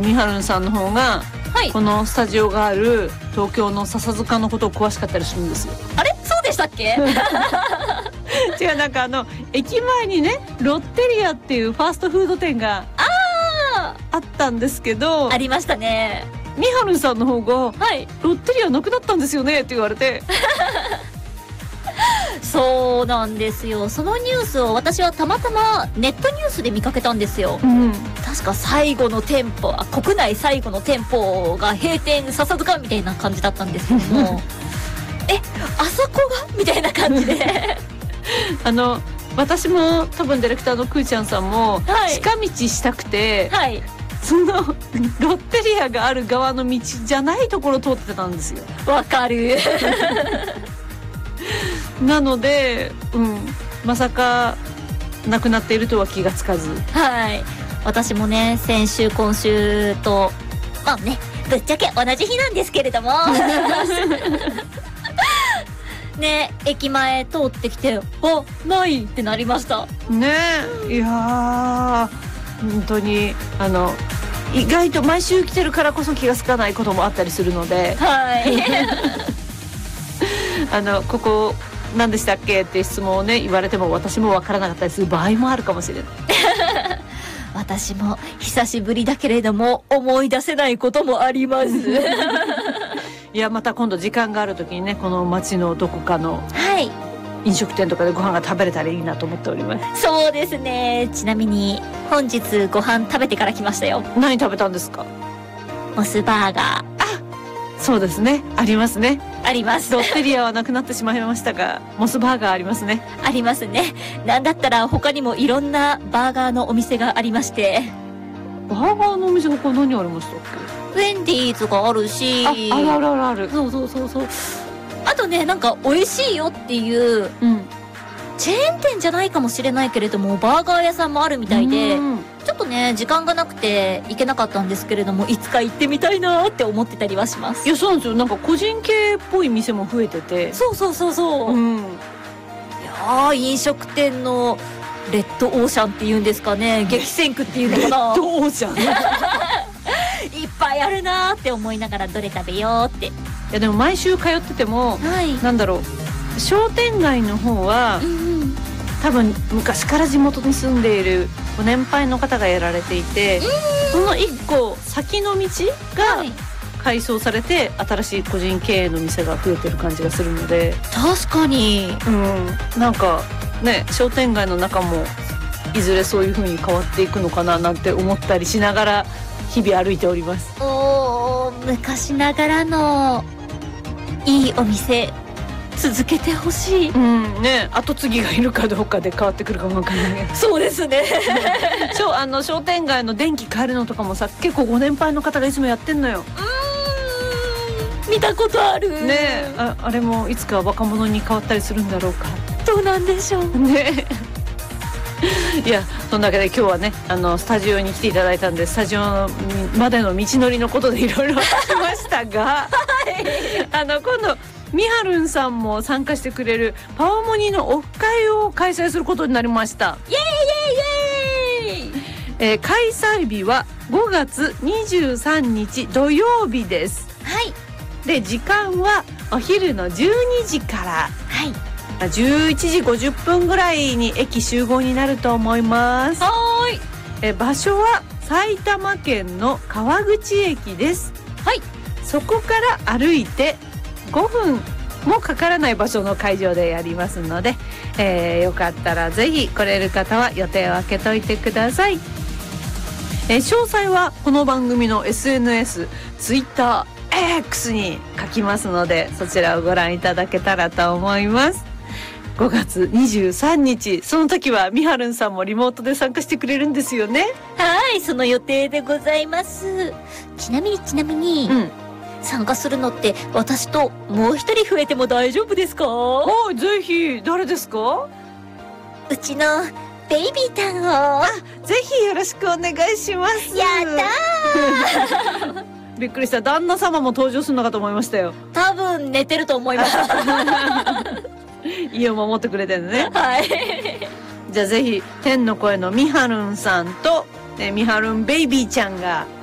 みはるんさんの方が、 はい、 このスタジオがある東京の笹塚のことを詳しかったりするんですよ。 あれそうでしたっけ？ 違う、なんか駅前にねロッテリアっていうファーストフード店があったんですけど、 ありましたね。 みはるんさんの方が、 はい、 ロッテリアなくなったんですよねって言われてそうなんですよ。そのニュースを私はたまたまネットニュースで見かけたんですよ、確か最後の店舗、国内最後の店舗が閉店笹塚みたいな感じだったんですけどもあそこがみたいな感じで私も多分ディレクターのくーちゃんさんも、 はい、 近道したくて、 はい、 そのロッテリアがある側の道じゃないところを通ってたんですよ。 わかるなので、まさかなくなっているとは気がつかず、 はい、私もね先週今週とまあねぶっちゃけ同じ日なんですけれどもね、駅前通ってきてないってなりましたね。いや本当に意外と毎週来てるからこそ気がつかないこともあったりするので、 はいここ何でしたっけって質問をね言われても私も分からなかったりする場合もあるかもしれない私も久しぶりだけれども思い出せないこともありますいや、また今度時間がある時にねこの街のどこかの飲食店とかでご飯が食べれたらいいなと思っております。 そうですね。ちなみに本日ご飯食べてから来ましたよ。 何食べたんですか？ モスバーガー。 そうですね、ありますね。 あります。 ロッテリアはなくなってしまいましたがモスバーガーありますね。 ありますね。なんだったら他にもいろんなバーガーのお店がありまして。 バーガーのお店他何ありましたっけ？ウェンディーズがあるし、 ある。 そう。あとね、なんか美味しいよっていう、チェーン店じゃないかもしれないけれどもバーガー屋さんもあるみたいで、ちょっとね時間がなくて行けなかったんですけれどもいつか行ってみたいなって思ってたりはします。 いや、そうなんですよ。なんか個人系っぽい店も増えてて、 そう、いや飲食店のレッドオーシャンっていうんですかね、激戦区っていうのかな、 レッドオーシャンいっぱいあるなって思いながらどれ食べようって。いやでも毎週通ってても、なんだろう、商店街の方は、多分昔から地元に住んでいるご年配の方がやられていて、その一個先の道が改装されて新しい個人経営の店が増えてる感じがするので、 確かに、 なんかね商店街の中もいずれそういう風に変わっていくのかななんて思ったりしながら日々歩いております。 昔ながらのいいお店続けてほしい。 後継ぎがいるかどうかで変わってくるかもわかんない。 そうですね商店街の電気変えるのとかもさ、結構ご年配の方がいつもやってんのよ。 見たことあるね。あれもいつか若者に変わったりするんだろうか。 どうなんでしょうね。いや、そんなわけで今日はねスタジオに来ていただいたんで、スタジオまでの道のりのことでいろいろ話しましたが、今度みはるんさんも参加してくれるパワモニのオフ会を開催することになりました。 イエーイイエーイイエーイ。 開催日は5月23日土曜日です。で時間はお昼の12時から、11時50分ぐらいに駅集合になると思います。場所は埼玉県の川口駅です。そこから歩いて5分もかからない場所の会場でやりますので、よかったらぜひ来れる方は予定を空けといてください。詳細はこの番組の SNS、Twitter、X に書きますので、そちらをご覧いただけたらと思います。5月23日、その時はみはるんさんもリモートで参加してくれるんですよね。 その予定でございます。ちなみに、参加するのって私ともう一人増えても大丈夫ですか？ ぜひ。誰ですか？ うちのベイビータンをぜひよろしくお願いします。 やったーびっくりした。旦那様も登場するのかと思いましたよ。 多分寝てると思います家を守ってくれてるね。じゃあぜひ天の声のみはるんさんとみはるんベイビーちゃんが